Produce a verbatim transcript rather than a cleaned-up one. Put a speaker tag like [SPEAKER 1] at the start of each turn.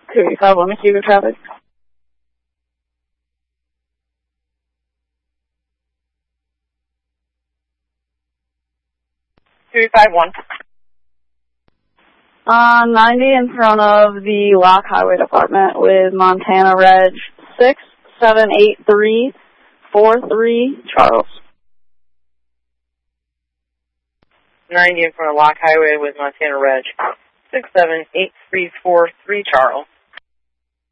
[SPEAKER 1] two eight five, let me see the traffic.
[SPEAKER 2] two eight five one.
[SPEAKER 1] Uh, ninety in front of the Lock Highway Department with Montana Reg six seven eight three four three, Charles.
[SPEAKER 2] ninety in front of Lock Highway with Montana Reg six seven eight three four three, Charles.